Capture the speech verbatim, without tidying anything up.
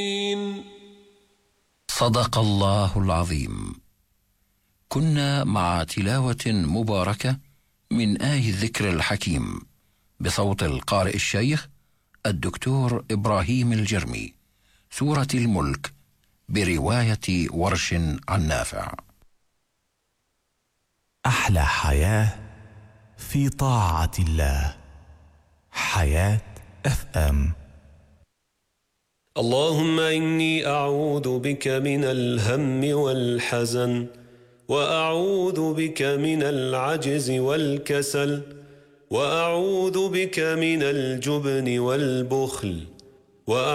صدق الله العظيم. كنا مع تلاوة مباركة من آي الذكر الحكيم بصوت القارئ الشيخ الدكتور إبراهيم الجرمي، سورة الملك، برواية ورش عن نافع. أحلى حياة في طاعة الله. حياة اف ام. اللهم إني أعوذ بك من الهم والحزن، وأعوذ بك من العجز والكسل، وأعوذ بك من الجبن والبخل، وأعوذ